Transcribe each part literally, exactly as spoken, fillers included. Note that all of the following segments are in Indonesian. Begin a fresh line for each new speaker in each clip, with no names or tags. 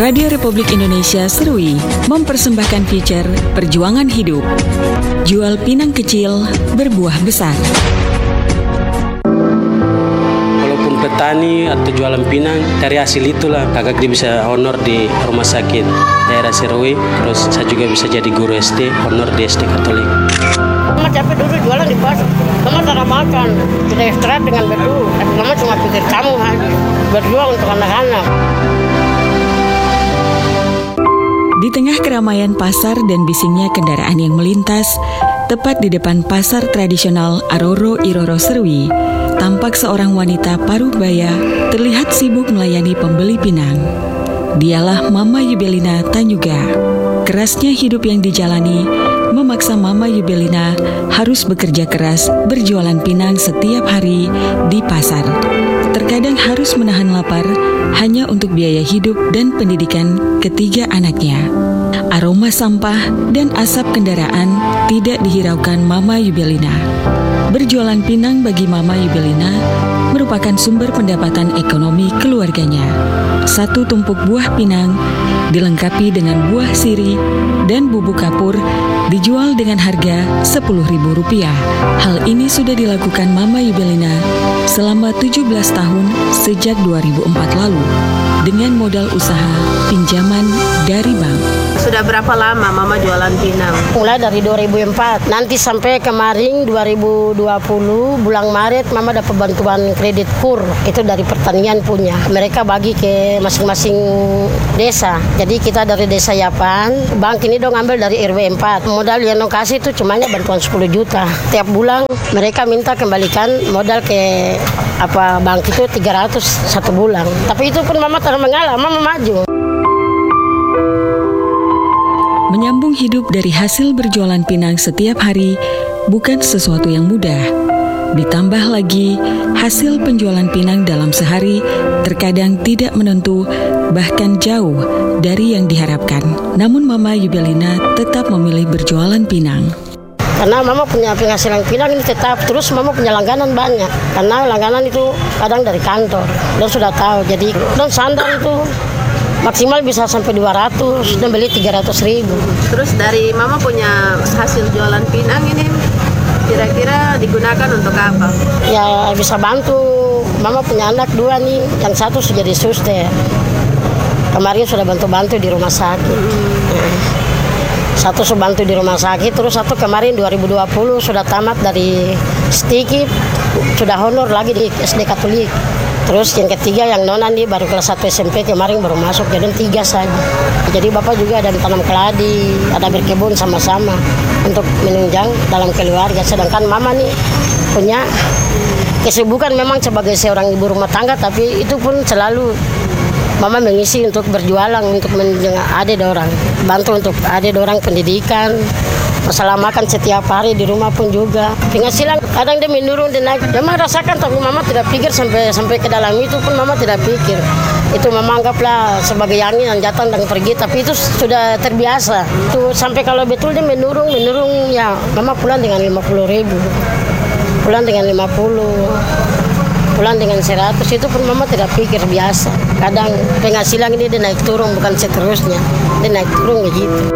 Radio Republik Indonesia Serui mempersembahkan feature Perjuangan Hidup. Jual pinang kecil, berbuah besar.
Walaupun petani atau jualan pinang, dari hasil itulah kakak dia bisa honor di rumah sakit daerah Serui. Terus saya juga bisa jadi guru S D, honor di S D Katolik.
Mama capek dulu jualan di pasar. Mama tak makan, kita istirahat dengan betul. Mama cuma pikir kamu aja, berjuang untuk anak-anak.
Di tengah keramaian pasar dan bisingnya kendaraan yang melintas, tepat di depan pasar tradisional Aroro Iroro Serui, tampak seorang wanita paruh baya terlihat sibuk melayani pembeli pinang. Dialah Mama Yubelina Tanyuga. Kerasnya hidup yang dijalani memaksa Mama Yubelina harus bekerja keras berjualan pinang setiap hari di pasar. Terkadang harus menahan lapar hanya untuk biaya hidup dan pendidikan ketiga anaknya. Aroma sampah dan asap kendaraan tidak dihiraukan Mama Yubelina. Berjualan pinang bagi Mama Yubelina merupakan sumber pendapatan ekonomi keluarganya. Satu tumpuk buah pinang dilengkapi dengan buah siri dan bubuk kapur dijual dengan harga sepuluh ribu rupiah. Hal ini sudah dilakukan Mama Yubelina selama tujuh belas tahun sejak dua ribu empat lalu dengan modal usaha pinjaman dari bank.
Sudah berapa lama Mama jualan pinang?
Mulai dari dua ribu empat, nanti sampai kemarin dua ribu dua puluh bulan Maret Mama dapat bantuan kredit K U R. Itu dari pertanian punya. Mereka bagi ke masing-masing desa. Jadi kita dari desa Yapan, bank ini dong ambil dari R W empat. Modal yang dong kasih itu cumanya bantuan sepuluh juta. Tiap bulan mereka minta kembalikan modal ke apa bank itu tiga ratus satu bulan. Tapi itu pun Mama terus mengalah, Mama maju.
Menyambung hidup dari hasil berjualan pinang setiap hari bukan sesuatu yang mudah. Ditambah lagi, hasil penjualan pinang dalam sehari terkadang tidak menentu, bahkan jauh dari yang diharapkan. Namun Mama Yubelina tetap memilih berjualan pinang.
Karena Mama punya penghasilan pinang ini tetap, terus Mama punya langganan banyak. Karena langganan itu kadang dari kantor, dan sudah tahu. Jadi, dan sandal itu maksimal bisa sampai dua ratus dan beli tiga ratus ribu.
Terus dari Mama punya hasil jualan pinang ini kira-kira digunakan untuk apa?
Ya bisa bantu. Mama punya anak dua nih, yang satu sudah jadi suster. Kemarin sudah bantu-bantu di rumah sakit. Hmm. Satu sudah bantu di rumah sakit, terus satu kemarin dua ribu dua puluh sudah tamat dari Stikip, sudah honor lagi di S D Katolik. Terus yang ketiga yang nona nih baru kelas satu S M P kemarin baru masuk, jadi tiga saja. Jadi Bapak juga ada tanam keladi, ada berkebun sama-sama untuk menunjang dalam keluarga. Sedangkan Mama nih punya kesibukan memang sebagai seorang ibu rumah tangga, tapi itu pun selalu Mama mengisi untuk berjualan untuk menunjang adik orang, bantu untuk adik orang pendidikan. Masalah makan setiap hari di rumah pun juga. Penghasilan kadang dia menurun dan naik. Memang rasakan, tapi Mama tidak pikir sampai sampai ke dalam itu pun Mama tidak pikir. Itu Mama anggaplah sebagai angin yang datang dan pergi, tapi itu sudah terbiasa. Itu sampai kalau betul dia menurun, menurun ya Mama pulang dengan lima puluh ribu. Pulang dengan lima puluh. Pulang dengan seratus, itu pun Mama tidak pikir, biasa. Kadang penghasilan ini dia naik turun, bukan seterusnya. Dia naik turun begitu.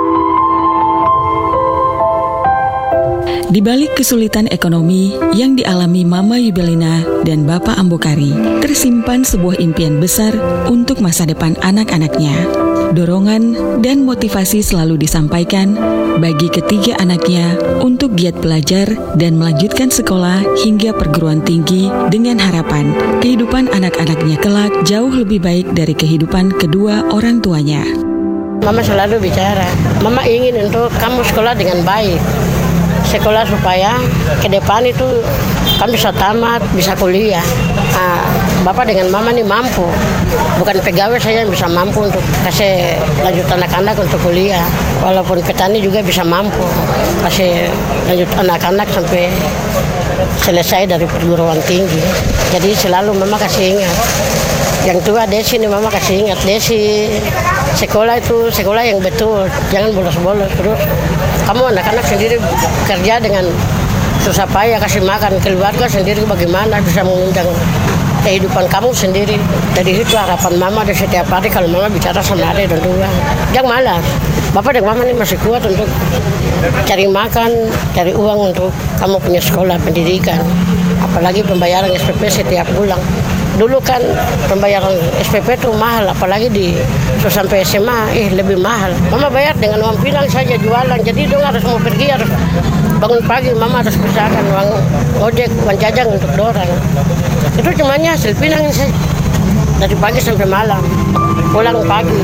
Di balik kesulitan ekonomi yang dialami Mama Yubelina dan Bapak Ambokari, tersimpan sebuah impian besar untuk masa depan anak-anaknya. Dorongan dan motivasi selalu disampaikan bagi ketiga anaknya untuk giat belajar dan melanjutkan sekolah hingga perguruan tinggi dengan harapan kehidupan anak-anaknya kelak jauh lebih baik dari kehidupan kedua orang tuanya.
Mama selalu bicara, Mama ingin untuk kamu sekolah dengan baik. Sekolah supaya ke depan itu kamu bisa tamat, bisa kuliah. Nah, Bapak dengan Mama nih mampu. Bukan pegawai saya yang bisa mampu untuk kasih lanjut anak-anak untuk kuliah. Walaupun petani juga bisa mampu kasih lanjut anak-anak sampai selesai dari perguruan tinggi. Jadi selalu Mama kasih ingat. Yang tua Desi nih Mama kasih ingat, Desi sekolah itu sekolah yang betul, jangan bolos-bolos terus. Kamu anak-anak sendiri kerja dengan susah payah kasih makan, keluarga sendiri bagaimana bisa mengundang kehidupan kamu sendiri. Jadi itu harapan mama di setiap hari kalau mama bicara sama adik dan dua. Jangan malas. Bapak dan mama ini masih kuat untuk cari makan, cari uang untuk kamu punya sekolah pendidikan. Apalagi pembayaran S P P setiap bulan. Dulu kan pembayaran S P P itu mahal, apalagi di terus sampai S M A, eh lebih mahal. Mama bayar dengan uang pinang saja jualan, jadi dong harus mau pergi, harus bangun pagi, mama harus pisahkan uang ojek, uang jajan untuk dorang. Itu cumanya hasil pinang saja, dari pagi sampai malam, pulang pagi.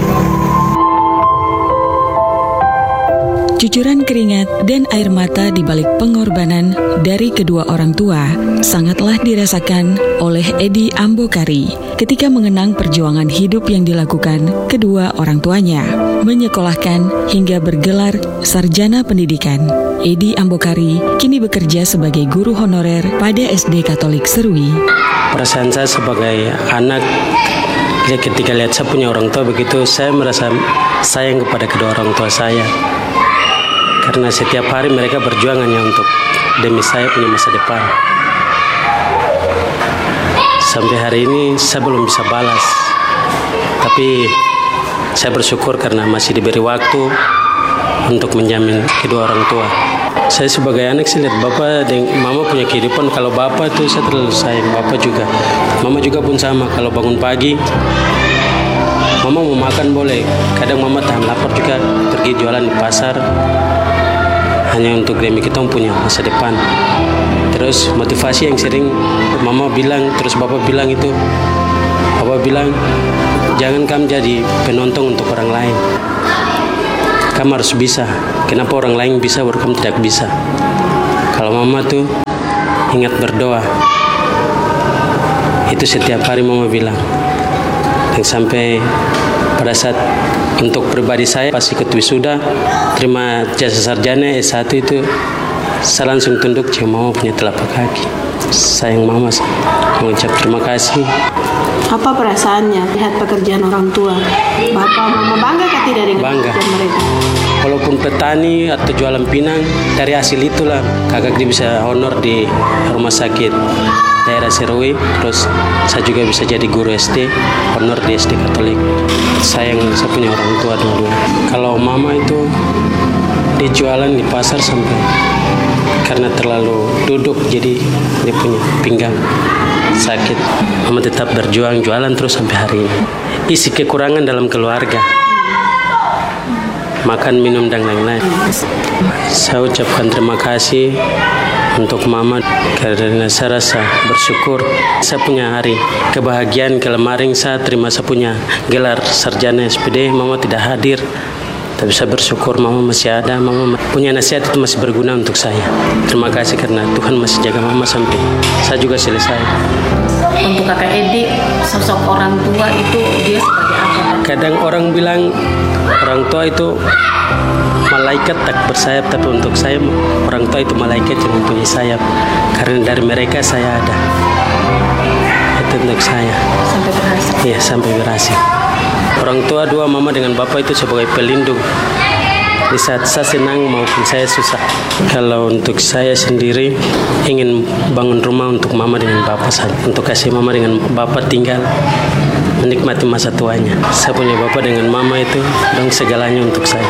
Cucuran keringat dan air mata di balik pengorbanan dari kedua orang tua sangatlah dirasakan oleh Edi Ambokari ketika mengenang perjuangan hidup yang dilakukan kedua orang tuanya, menyekolahkan hingga bergelar sarjana pendidikan. Edi Ambokari kini bekerja sebagai guru honorer pada S D Katolik Serui.
Perasaan saya sebagai anak, ya ketika lihat saya punya orang tua begitu, saya merasa sayang kepada kedua orang tua saya. Karena setiap hari mereka berjuang hanya untuk demi saya punya masa depan. Sampai hari ini saya belum bisa balas. Tapi saya bersyukur karena masih diberi waktu untuk menjamin kedua orang tua. Saya sebagai anak sih lihat bapak dan mama punya kehidupan. Kalau bapak itu saya terlalu sayang, bapak juga. Mama juga pun sama, kalau bangun pagi mama mau makan boleh. Kadang mama tahan lapar juga pergi jualan di pasar. Hanya untuk demi kita punya masa depan. Terus motivasi yang sering mama bilang, terus bapak bilang itu, bapak bilang jangan kamu jadi penonton untuk orang lain. Kamu harus bisa. Kenapa orang lain bisa baru kamu tidak bisa? Kalau mama tuh ingat berdoa. Itu setiap hari mama bilang. Dan sampai pada saat untuk pribadi saya pas ikut wisuda terima jasa sarjana S satu itu, saya langsung tunduk cium mama punya telapak kaki. Sayang mama, mengucap terima kasih.
Apa perasaannya lihat pekerjaan orang tua? Bapak mama bangga kah tidak dengan
Bangga.
pekerjaan mereka?
Walaupun petani atau jualan pinang, dari hasil itulah kakak dia bisa honor di rumah sakit daerah Serui. Terus saya juga bisa jadi guru S D, honor di S D Katolik. Sayang saya punya orang tua dua-dua. Kalau mama itu dia jualan di pasar sampai karena terlalu duduk jadi dia punya pinggang sakit. Mama tetap berjuang jualan terus sampai hari ini. Isi kekurangan dalam keluarga, makan, minum, dan lain-lain. Saya ucapkan terima kasih untuk mama karena saya rasa bersyukur saya punya hari kebahagiaan. Kemarin saya terima saya punya gelar sarjana S P D, mama tidak hadir. Tapi saya bersyukur mama masih ada, mama punya nasihat itu masih berguna untuk saya. Terima kasih karena Tuhan masih jaga mama sampai saya juga selesai.
Untuk kakak Edi, sosok orang tua itu dia sebagai apa?
Kadang orang bilang orang tua itu malaikat tak bersayap, tapi untuk saya orang tua itu malaikat yang mempunyai sayap. Karena dari mereka saya ada. Itu untuk saya.
Sampai berhasil.
Iya, sampai berhasil. Orang tua dua, mama dengan bapak itu sebagai pelindung di saat saya senang maupun saya susah. Kalau untuk saya sendiri ingin bangun rumah untuk mama dengan bapak saja, untuk kasih mama dengan bapak tinggal menikmati masa tuanya. Saya punya bapak dengan mama itu dong segalanya untuk saya.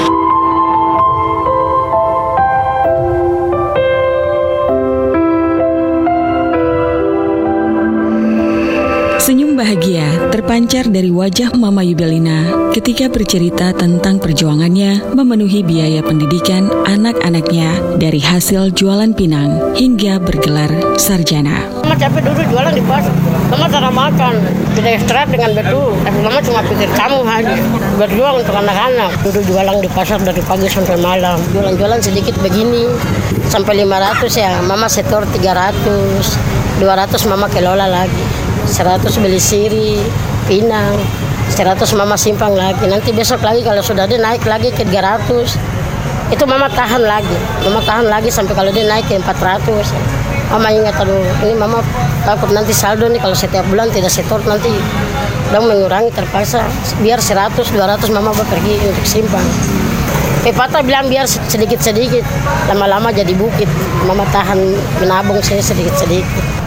Senyum bahagia terpancar dari wajah Mama Yubelina ketika bercerita tentang perjuangannya memenuhi biaya pendidikan anak-anaknya dari hasil jualan pinang hingga bergelar sarjana.
Mama capek dulu jualan di pasar. Mama cara makan, tidak istirahat dengan betul. Tapi mama cuma pikir kamu aja berjuang untuk anak-anak. Dulu jualan di pasar dari pagi sampai malam. Jualan-jualan sedikit begini sampai lima ratus ya. Mama setor tiga ratus, dua ratus mama kelola lagi. seratus beli siri, pinang, seratus mama simpang lagi. Nanti besok lagi kalau sudah dia naik lagi ke tiga ratus. Itu mama tahan lagi. Mama tahan lagi sampai kalau dia naik ke empat ratus. Mama ingat, aduh, ini mama takut nanti saldo nih kalau setiap bulan tidak setor nanti dong mengurangi terpaksa. Biar seratus, dua ratus mama pergi untuk simpang. Pepatah bilang biar sedikit-sedikit, lama-lama jadi bukit. Mama tahan menabung saya sedikit-sedikit.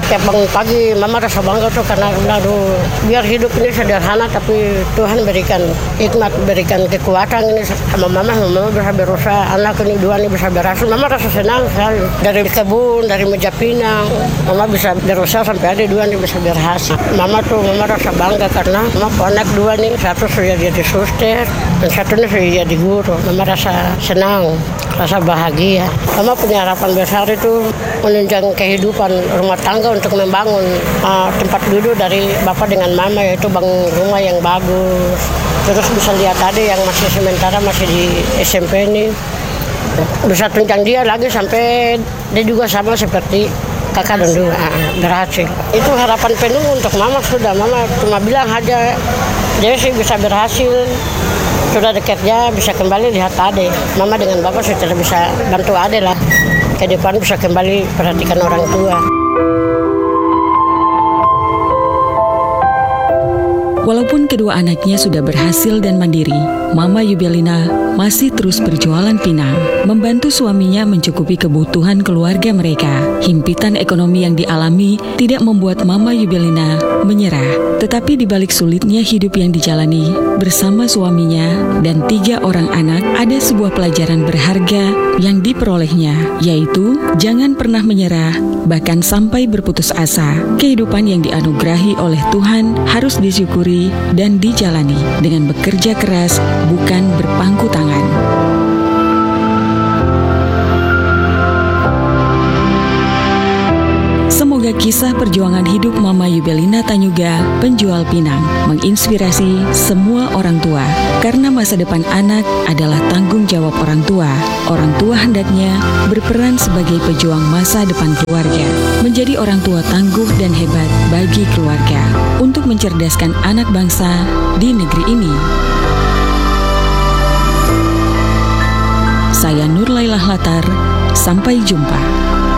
Tiap bangun pagi mama rasa bangga tuh karena aduh, biar hidup ini sederhana tapi Tuhan berikan hikmat, berikan kekuatan ini sama mama. Mama bisa berusaha, anak ini dua ini bisa berhasil. Mama rasa senang sekali. Dari kebun, dari meja pinang, mama bisa berusaha sampai ada dua ini bisa berhasil. Mama tuh mama rasa bangga karena mama punya anak dua nih, satu sudah jadi suster dan satu ini sudah jadi guru. Mama rasa senang, rasa bahagia. Mama punya harapan besar itu menunjang kehidupan rumah tangga untuk membangun uh, tempat duduk dari bapak dengan mama, yaitu bangun rumah yang bagus. Terus bisa lihat adik yang masih sementara masih di S M P ini, bisa tunjang dia lagi sampai dia juga sama seperti kakak dan dua berhasil. Itu harapan penuh untuk mama sudah. Mama cuma bilang aja dia sih bisa berhasil, sudah dekatnya bisa kembali lihat adik. Mama dengan bapak sudah bisa bantu adik lah. Ke depan bisa kembali perhatikan orang tua.
Walaupun kedua anaknya sudah berhasil dan mandiri, Mama Yubelina masih terus berjualan pinang, membantu suaminya mencukupi kebutuhan keluarga mereka. Himpitan ekonomi yang dialami tidak membuat Mama Yubelina menyerah, tetapi di balik sulitnya hidup yang dijalani bersama suaminya dan tiga orang anak, ada sebuah pelajaran berharga yang diperolehnya, yaitu jangan pernah menyerah, bahkan sampai berputus asa. Kehidupan yang dianugerahi oleh Tuhan harus disyukuri dan dijalani dengan bekerja keras, bukan berpangku tangan. Semoga kisah perjuangan hidup Mama Yubelina Tanyuga, penjual pinang, menginspirasi semua orang tua. Karena masa depan anak adalah tanggung jawab orang tua. Orang tua hendaknya berperan sebagai pejuang masa depan keluarga, menjadi orang tua tangguh dan hebat bagi keluarga untuk mencerdaskan anak bangsa di negeri ini. Saya Nur Lailah Latar, sampai jumpa.